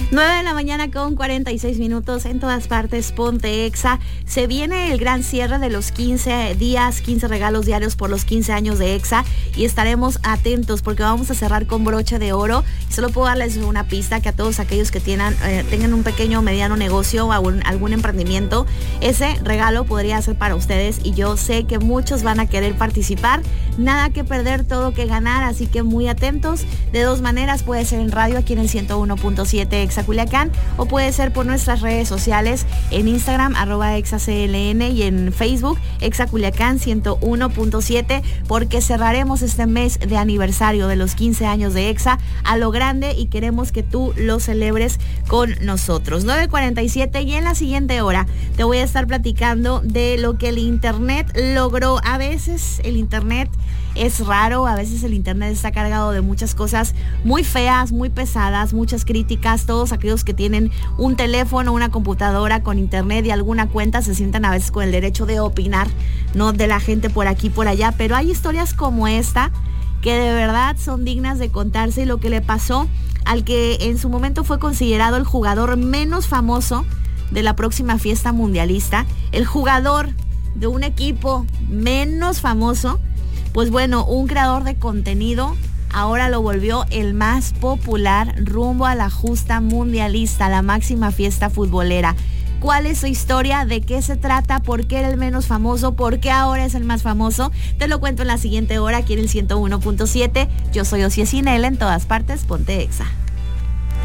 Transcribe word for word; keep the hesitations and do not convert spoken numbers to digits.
nueve de la mañana con cuarenta y seis minutos en todas partes, ponte Exa. Se viene el gran cierre de los quince días, quince regalos diarios por los quince años de Exa y estaremos atentos porque vamos a cerrar con broche de oro. Y solo puedo darles una pista que a todos aquellos que tienen, eh, tengan un pequeño o mediano negocio o algún, algún emprendimiento, ese regalo podría ser para ustedes y yo sé que muchos van a querer participar. Nada que perder, todo que ganar, así que muy atentos. De dos maneras, puede ser en radio aquí en el ciento uno punto siete Exa Culiacán o puede ser por nuestras redes sociales en Instagram arroba exacln y en Facebook Exa Culiacán ciento uno punto siete porque cerraremos este mes de aniversario de los quince años de Exa a lo grande y queremos que tú lo celebres con nosotros. nueve cuarenta y siete y en la siguiente hora te voy a estar platicando de lo que el internet logró. A veces el internet es raro, a veces el internet está cargado de muchas cosas muy feas, muy pesadas, muchas críticas. Todos aquellos que tienen un teléfono, una computadora con internet y alguna cuenta se sientan a veces con el derecho de opinar, ¿no? De la gente por aquí, por allá. Pero hay historias como esta que de verdad son dignas de contarse y lo que le pasó al que en su momento fue considerado el jugador menos famoso de la próxima fiesta mundialista, el jugador de un equipo menos famoso. Pues bueno, un creador de contenido ahora lo volvió el más popular rumbo a la justa mundialista, la máxima fiesta futbolera. ¿Cuál es su historia? ¿De qué se trata? ¿Por qué era el menos famoso? ¿Por qué ahora es el más famoso? Te lo cuento en la siguiente hora aquí en el ciento uno punto siete. Yo soy Ociel Cinel, en todas partes, ponte Exa.